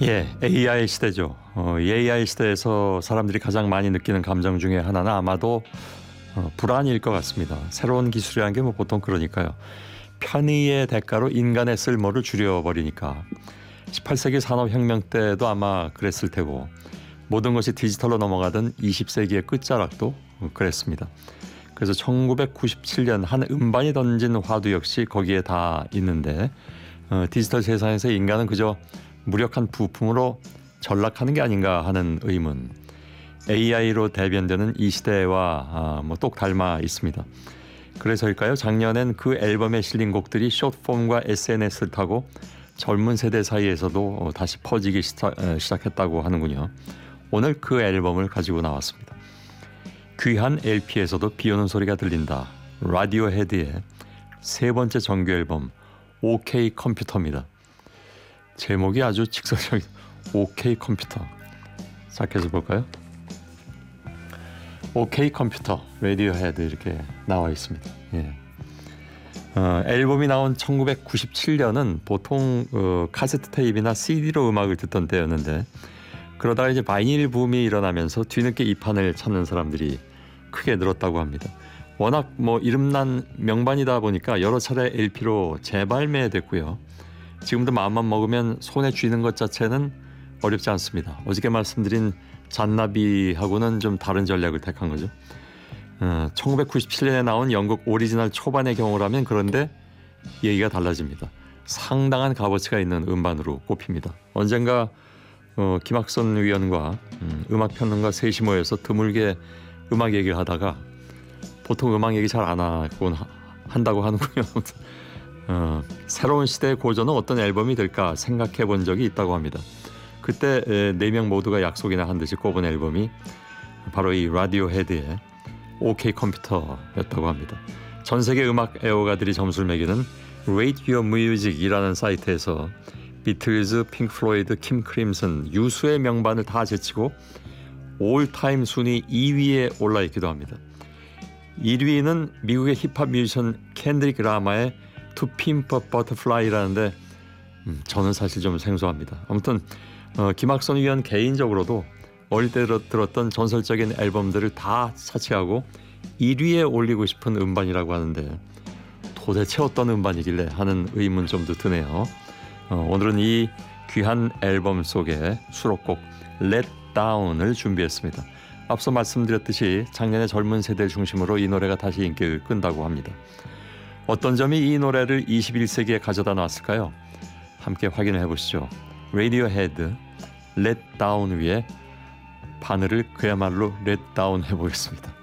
예, AI 시대죠. 이 AI 시대에서 사람들이 가장 많이 느끼는 감정 중에 하나는 아마도 불안일 것 같습니다. 새로운 기술이라는 게 뭐 보통 그러니까요. 편의의 대가로 인간의 쓸모를 줄여버리니까 18세기 산업혁명 때도 아마 그랬을 테고 모든 것이 디지털로 넘어가던 20세기의 끝자락도 그랬습니다. 그래서 1997년 한 음반이 던진 화두 역시 거기에 다 있는데 디지털 세상에서 인간은 그저 무력한 부품으로 전락하는 게 아닌가 하는 의문. AI로 대변되는 이 시대와 똑 닮아 있습니다. 그래서일까요? 작년엔 그 앨범에 실린 곡들이 숏폼과 SNS를 타고 젊은 세대 사이에서도 다시 퍼지기 시작했다고 하는군요. 오늘 그 앨범을 가지고 나왔습니다. 귀한 LP에서도 비오는 소리가 들린다. 라디오헤드의 세 번째 정규 앨범 OK 컴퓨터입니다. 제목이 아주 직설적인 OK 컴퓨터. 시작해서 볼까요? OK 컴퓨터, 라디오헤드 이렇게 나와 있습니다. 예. 앨범이 나온 1997년은 보통 카세트 테이프나 CD로 음악을 듣던 때였는데 그러다가 이제 바이닐 붐이 일어나면서 뒤늦게 이 판을 찾는 사람들이 크게 늘었다고 합니다. 워낙 이름난 명반이다 보니까 여러 차례 LP로 재발매됐고요. 지금도 마음만 먹으면 손에 쥐는 것 자체는 어렵지 않습니다. 어저께 말씀드린 잔나비하고는 좀 다른 전략을 택한 거죠. 1997년에 나온 영국 오리지널 초반의 경우라면 그런데 얘기가 달라집니다. 상당한 값어치가 있는 음반으로 꼽힙니다. 언젠가 김학선 위원과 음악평론가 셋이 모여서 드물게 음악 얘기를 하다가 보통 음악 얘기 잘 안 하곤 한다고 하는군요. 새로운 시대의 고전은 어떤 앨범이 될까 생각해 본 적이 있다고 합니다. 그때 4명 모두가 약속이나 한 듯이 꼽은 앨범이 바로 이 라디오헤드의 OK 컴퓨터였다고 합니다. 전 세계 음악 애호가들이 점수를 매기는 Rate Your Music이라는 사이트에서 비틀즈, 핑크 플로이드, 킴 크림슨 유수의 명반을 다 제치고 올타임 순위 2위에 올라있기도 합니다. 1위는 미국의 힙합 뮤지션 켄드릭 라마의 To Pimp a Butterfly라는데 저는 사실 좀 생소합니다. 아무튼 김학선 위원 개인적으로도 어릴 때 들었던 전설적인 앨범들을 다 차치하고 1위에 올리고 싶은 음반이라고 하는데 도대체 어떤 음반이길래 하는 의문점도 드네요. 오늘은 이 귀한 앨범 속에 수록곡 Let Down을 준비했습니다. 앞서 말씀드렸듯이 작년에 젊은 세대를 중심으로 이 노래가 다시 인기를 끈다고 합니다. 어떤 점이 이 노래를 21세기에 가져다 놨을까요? 함께 확인을 해보시죠. 라디오헤드 Let Down 위에 바늘을 그야말로 Let Down 해보겠습니다.